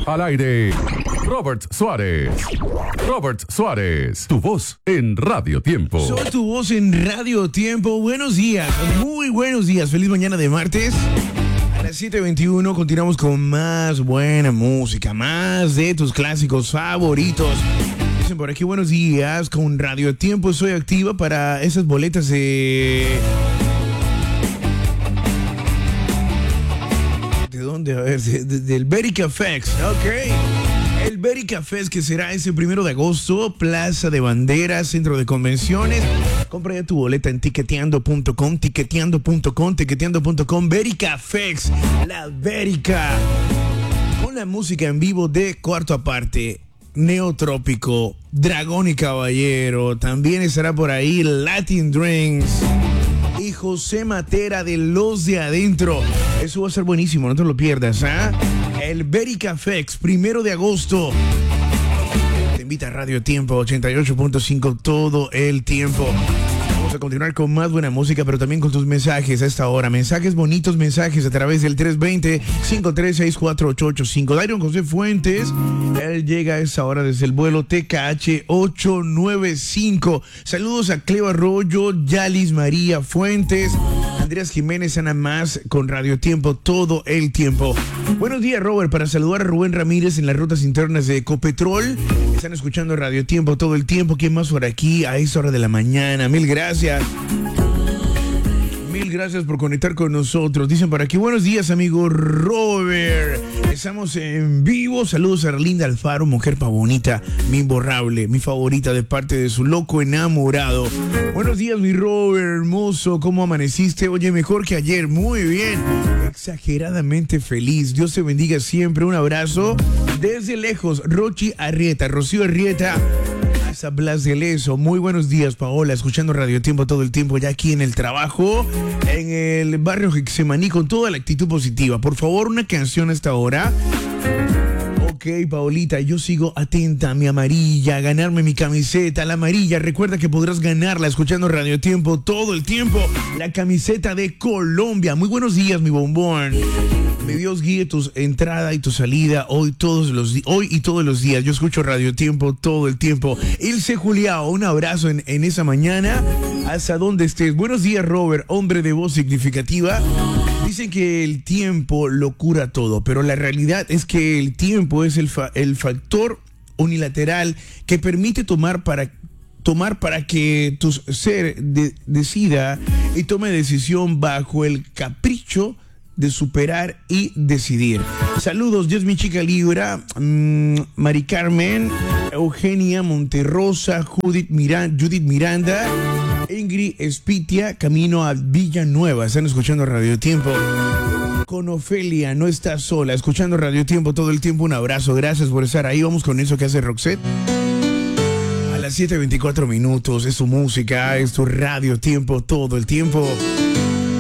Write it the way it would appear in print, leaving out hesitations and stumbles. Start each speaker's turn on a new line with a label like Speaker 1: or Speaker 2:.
Speaker 1: Al aire, Robert Suárez. Robert Suárez, tu voz en Radio Tiempo.
Speaker 2: Soy tu voz en Radio Tiempo. Buenos días, muy buenos días. Feliz mañana de martes. A las 7:21 continuamos con más buena música, más de tus clásicos favoritos. Dicen por aquí, buenos días, con Radio Tiempo soy activa para esas boletas de... ¿De dónde? A ver, del Berica Fest, ok. El Berica Fest, que será ese 1 de agosto, Plaza de Banderas, Centro de Convenciones. Compra ya tu boleta en tiqueteando.com, tiqueteando.com, Berica Fest, la Berica. Con la música en vivo de Cuarto Aparte, Neotrópico, Dragón y Caballero. También estará por ahí Latin Drinks y José Matera de Los de Adentro. Eso va a ser buenísimo, no te lo pierdas, ¿ah? El Berica Fest, 1 de agosto. Te invita a Radio Tiempo 88.5 todo el tiempo. Vamos a continuar con más buena música, pero también con tus mensajes a esta hora. Mensajes bonitos, mensajes a través del 320-5364885. Dairon José Fuentes, él llega a esa hora desde el vuelo TKH 895. Saludos a Cleo Arroyo, Yalis María Fuentes, Andrés Jiménez, Ana Más, con Radio Tiempo todo el tiempo. Buenos días, Robert, para saludar a Rubén Ramírez en las rutas internas de Ecopetrol. Están escuchando Radio Tiempo todo el tiempo. ¿Quién más por aquí a esa hora de la mañana? Mil gracias. Mil gracias por conectar con nosotros. Dicen por aquí, buenos días, amigo Robert. Estamos en vivo. Saludos a Arlinda Alfaro, mujer pa' bonita, mi imborrable, mi favorita de parte de su loco enamorado. Buenos días, mi Robert, hermoso. ¿Cómo amaneciste? Oye, mejor que ayer. Muy bien. Exageradamente feliz. Dios te bendiga siempre. Un abrazo desde lejos. Rocío Arrieta. A Blas de Leso. Muy buenos días, Paola, escuchando Radio Tiempo todo el tiempo, ya aquí en el trabajo, en el barrio Gexemaní, con toda la actitud positiva. Por favor, una canción a esta hora. Ok, Paolita, yo sigo atenta a mi amarilla, a ganarme mi camiseta, la amarilla. Recuerda que podrás ganarla escuchando Radio Tiempo todo el tiempo, la camiseta de Colombia. Muy buenos días, mi bombón. Me Dios guíe tu entrada y tu salida hoy y todos los días. Yo escucho Radio Tiempo todo el tiempo. Ilse Juliao, un abrazo en esa mañana, hasta donde estés. Buenos días, Robert, hombre de voz significativa. Dicen que el tiempo lo cura todo, pero la realidad es que el tiempo es el factor unilateral que permite tomar para que tu ser decida y tome decisión bajo el capricho de superar y decidir. Saludos, Dios mi chica Libra, Mari Carmen, Eugenia Monterrosa, Judith Miranda, Ingrid Espitia, camino a Villanueva. Están escuchando Radio Tiempo. Con Ofelia, no estás sola, escuchando Radio Tiempo todo el tiempo. Un abrazo, gracias por estar ahí. Vamos con eso que hace Roxette. A las 7:24 minutos, es tu música, es tu Radio Tiempo todo el tiempo.